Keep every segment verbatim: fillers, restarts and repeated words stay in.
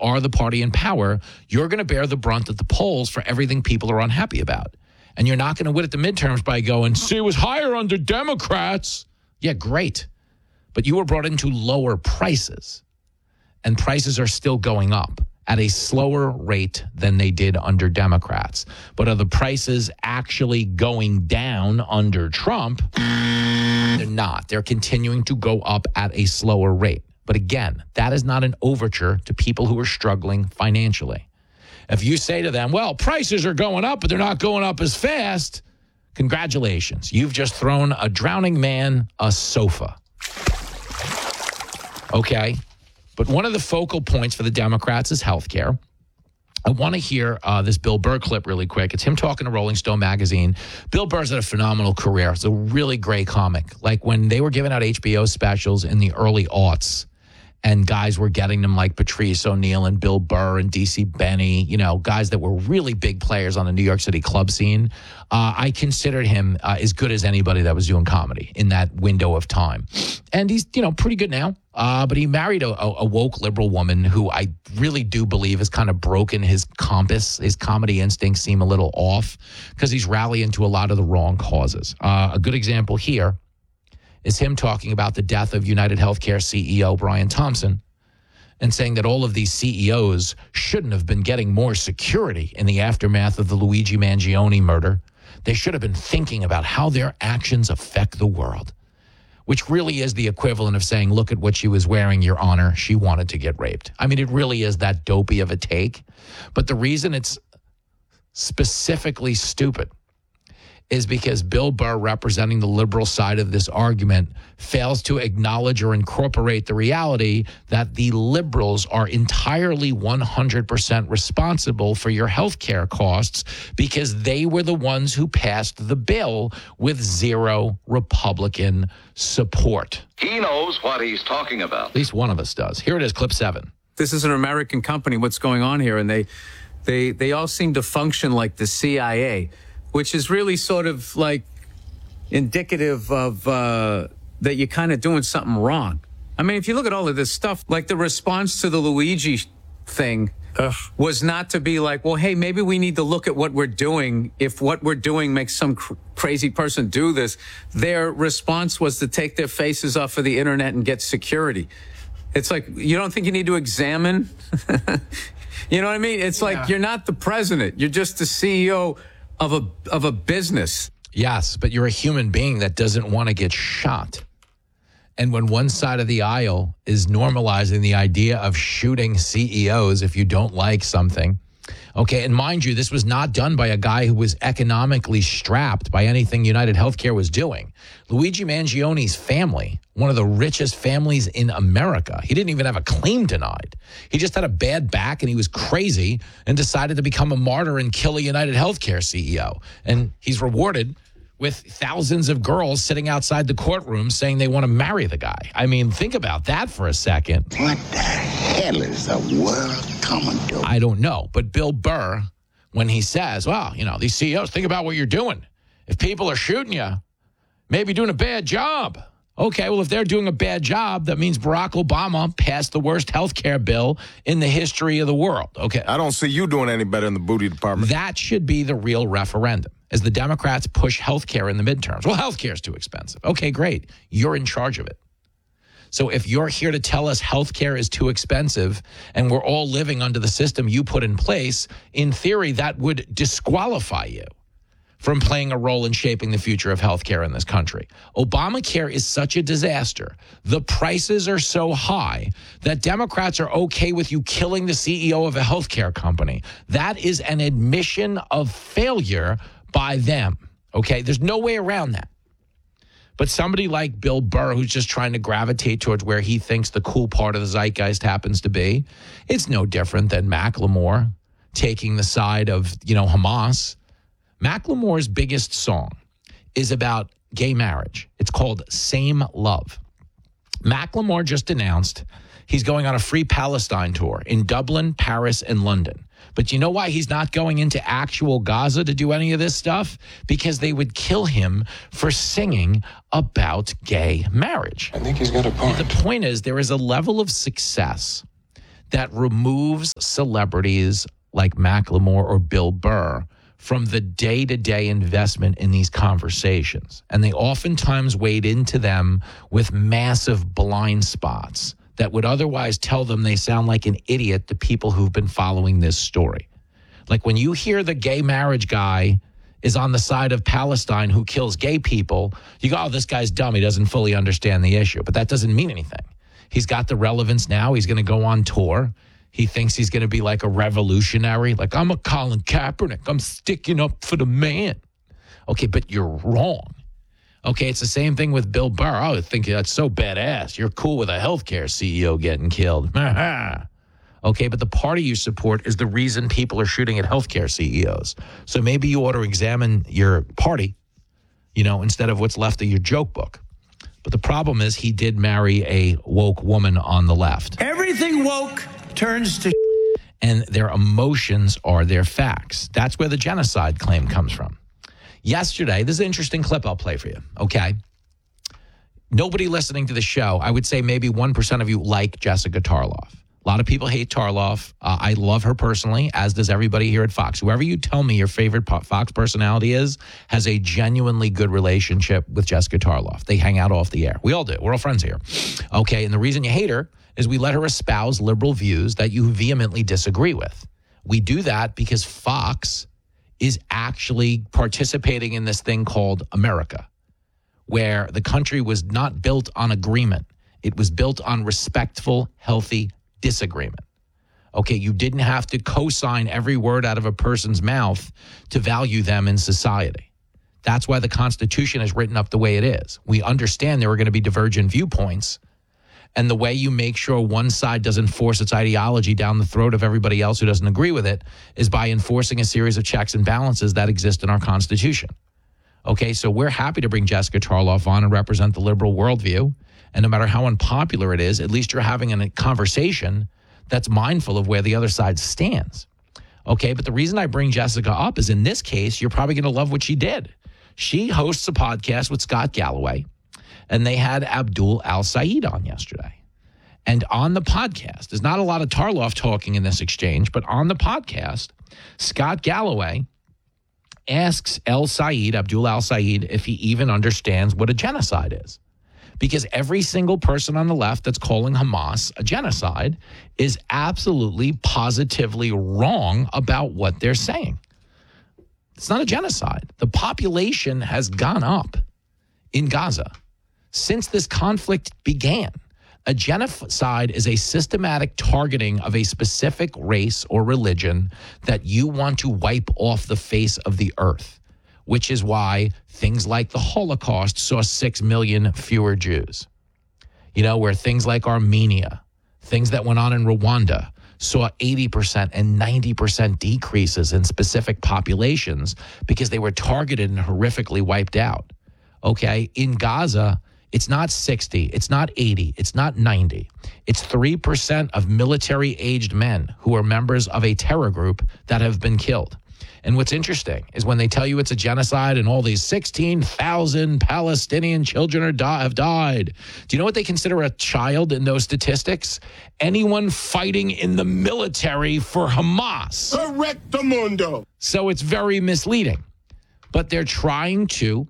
are the party in power, you're going to bear the brunt at the polls for everything people are unhappy about. And you're not going to win at the midterms by going, see, it was higher under Democrats. Yeah, great. But you were brought into lower prices. And prices are still going up at a slower rate than they did under Democrats. But are the prices actually going down under Trump? They're not. They're continuing to go up at a slower rate. But again, that is not an overture to people who are struggling financially. If you say to them, well, prices are going up, but they're not going up as fast, congratulations. You've just thrown a drowning man a sofa. Okay? But one of the focal points for the Democrats is health care. I want to hear uh, this Bill Burr clip really quick. It's him talking to Rolling Stone magazine. Bill Burr's had a phenomenal career. It's a really great comic. Like when they were giving out H B O specials in the early aughts, and guys were getting them like Patrice O'Neal and Bill Burr and D C Benny, you know, guys that were really big players on the New York City club scene. Uh, I considered him uh, as good as anybody that was doing comedy in that window of time. And he's, you know, pretty good now. Uh, but he married a, a, a woke liberal woman who I really do believe has kind of broken his compass. His comedy instincts seem a little off because he's rallying to a lot of the wrong causes. Uh, a good example here is him talking about the death of United Healthcare C E O Brian Thompson and saying that all of these C E Os shouldn't have been getting more security in the aftermath of the Luigi Mangione murder. They should have been thinking about how their actions affect the world, which really is the equivalent of saying, look at what she was wearing, Your Honor. She wanted to get raped. I mean, it really is that dopey of a take. But the reason it's specifically stupid is because Bill Burr, representing the liberal side of this argument, fails to acknowledge or incorporate the reality that the liberals are entirely one hundred percent responsible for your health care costs because they were the ones who passed the bill with zero Republican support. He knows what he's talking about. At least one of us does. Here it is, clip seven. This is an American company. What's going on here? And they, they, they all seem to function like the C I A, which is really sort of like indicative of uh, that you're kind of doing something wrong. I mean, if you look at all of this stuff, like the response to the Luigi thing Ugh. was not to be like, well, hey, maybe we need to look at what we're doing. If what we're doing makes some cr- crazy person do this, their response was to take their faces off of the internet and get security. It's like, you don't think you need to examine? You know what I mean? It's yeah. like, you're not the president. You're just the C E O of a of a business. Yes, but you're a human being that doesn't want to get shot. And when one side of the aisle is normalizing the idea of shooting C E Os if you don't like something, okay, and mind you, this was not done by a guy who was economically strapped by anything United Healthcare was doing. Luigi Mangione's family, one of the richest families in America, he didn't even have a claim denied. He just had a bad back and he was crazy and decided to become a martyr and kill a United Healthcare C E O. And he's rewarded with thousands of girls sitting outside the courtroom saying they want to marry the guy. I mean, think about that for a second. What the hell is the world coming to? I don't know. But Bill Burr, when he says, well, you know, these C E Os, think about what you're doing. If people are shooting you, maybe doing a bad job. Okay, well, if they're doing a bad job, that means Barack Obama passed the worst health care bill in the history of the world. Okay. I don't see you doing any better in the booty department. That should be the real referendum, as the Democrats push health care in the midterms. Well, health care is too expensive. Okay, great. You're in charge of it. So if you're here to tell us health care is too expensive and we're all living under the system you put in place, in theory, that would disqualify you from playing a role in shaping the future of healthcare in this country. Obamacare is such a disaster. The prices are so high that Democrats are okay with you killing the C E O of a healthcare company. That is an admission of failure by them, okay? There's no way around that. But somebody like Bill Burr, who's just trying to gravitate towards where he thinks the cool part of the zeitgeist happens to be, it's no different than Macklemore taking the side of, you know, Hamas. Macklemore's biggest song is about gay marriage. It's called Same Love. Macklemore just announced he's going on a free Palestine tour in Dublin, Paris, and London. But you know why he's not going into actual Gaza to do any of this stuff? Because they would kill him for singing about gay marriage. I think he's got a point. The point is there is a level of success that removes celebrities like Macklemore or Bill Burr from the day-to-day investment in these conversations. And they oftentimes wade into them with massive blind spots that would otherwise tell them they sound like an idiot to people who've been following this story. Like when you hear the gay marriage guy is on the side of Palestine who kills gay people, you go, oh, this guy's dumb. He doesn't fully understand the issue. But that doesn't mean anything. He's got the relevance now. He's going to go on tour. He thinks he's going to be like a revolutionary. Like, I'm a Colin Kaepernick. I'm sticking up for the man. Okay, but you're wrong. Okay, it's the same thing with Bill Burr. Oh, I think that's so badass. You're cool with a healthcare C E O getting killed. Okay, but the party you support is the reason people are shooting at healthcare C E Os. So maybe you ought to examine your party, you know, instead of what's left of your joke book. But the problem is he did marry a woke woman on the left. Everything woke turns to... And their emotions are their facts. That's where the genocide claim comes from. Yesterday, this is an interesting clip I'll play for you, okay? Nobody listening to the show, I would say maybe one percent of you like Jessica Tarloff. A lot of people hate Tarloff. Uh, I love her personally, as does everybody here at Fox. Whoever you tell me your favorite Fox personality is has a genuinely good relationship with Jessica Tarloff. They hang out off the air. We all do. We're all friends here. Okay, and the reason you hate her is we let her espouse liberal views that you vehemently disagree with. We do that because Fox is actually participating in this thing called America, where the country was not built on agreement. It was built on respectful, healthy disagreement. Okay, you didn't have to co-sign every word out of a person's mouth to value them in society. That's why the Constitution is written up the way it is. We understand there are going to be divergent viewpoints, and the way you make sure one side doesn't force its ideology down the throat of everybody else who doesn't agree with it is by enforcing a series of checks and balances that exist in our Constitution. Okay, so we're happy to bring Jessica Tarloff on and represent the liberal worldview. And no matter how unpopular it is, at least you're having a conversation that's mindful of where the other side stands. Okay, but the reason I bring Jessica up is in this case, you're probably going to love what she did. She hosts a podcast with Scott Galloway, and they had Abdul Al-Sayed on yesterday. And on the podcast, there's not a lot of Tarloff talking in this exchange, but on the podcast, Scott Galloway asks Al-Sayed, Abdul Al-Sayed, if he even understands what a genocide is. Because every single person on the left that's calling Hamas a genocide is absolutely, positively wrong about what they're saying. It's not a genocide. The population has gone up in Gaza since this conflict began. A genocide is a systematic targeting of a specific race or religion that you want to wipe off the face of the earth, which is why things like the Holocaust saw six million fewer Jews. You know, where things like Armenia, things that went on in Rwanda, saw eighty percent and ninety percent decreases in specific populations because they were targeted and horrifically wiped out. Okay, in Gaza, it's not sixty, it's not eighty, it's not ninety. It's three percent of military-aged men who are members of a terror group that have been killed. And what's interesting is when they tell you it's a genocide and all these sixteen thousand Palestinian children are di- have died. Do you know what they consider a child in those statistics? Anyone fighting in the military for Hamas. Correctamundo. So it's very misleading. But they're trying to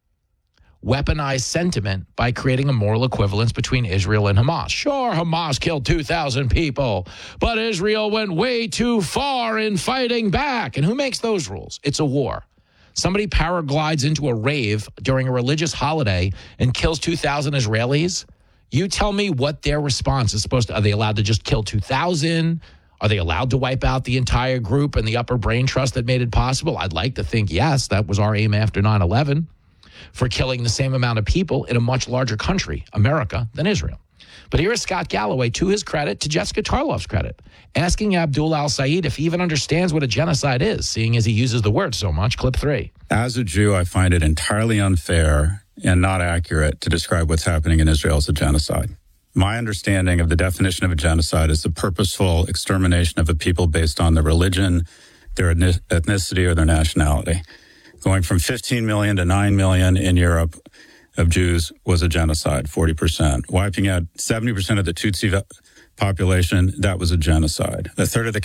weaponize sentiment by creating a moral equivalence between Israel and Hamas. Sure, Hamas killed two thousand people, but Israel went way too far in fighting back. And who makes those rules? It's a war. Somebody paraglides into a rave during a religious holiday and kills two thousand Israelis. You tell me what their response is supposed to. Are they allowed to just kill two thousand? Are they allowed to wipe out the entire group and the upper brain trust that made it possible? I'd like to think yes. That was our aim after nine eleven. For killing the same amount of people in a much larger country, America, than Israel. But here is Scott Galloway, to his credit, to Jessica Tarloff's credit, asking Abdul Al-Sayed if he even understands what a genocide is, seeing as he uses the word so much. Clip three. As a Jew, I find it entirely unfair and not accurate to describe what's happening in Israel as a genocide. My understanding of the definition of a genocide is the purposeful extermination of a people based on their religion, their ethnicity, or their nationality. Going from fifteen million to nine million in Europe of Jews was a genocide, forty percent. Wiping out seventy percent of the Tutsi population, that was a genocide. A third of the